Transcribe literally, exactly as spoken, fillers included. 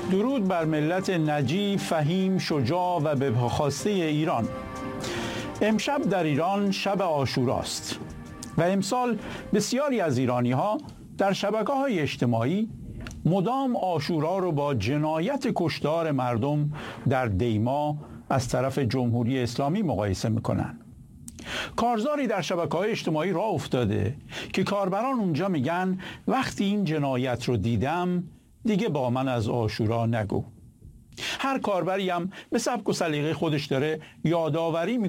درود بر ملت نجیب، فهیم، شجاع و به خواسته ایران. امشب در ایران شب عاشوراست و امسال بسیاری از ایرانی ها در شبکه‌های اجتماعی مدام عاشورا رو با جنایت کشتار مردم در دیما از طرف جمهوری اسلامی مقایسه میکنن. کارزاری در شبکه‌های اجتماعی راه افتاده که کاربران اونجا میگن وقتی این جنایت رو دیدم دیگه با من از عاشورا نگو. هر کاربری هم به سبک و سلیقه خودش داره یادآوری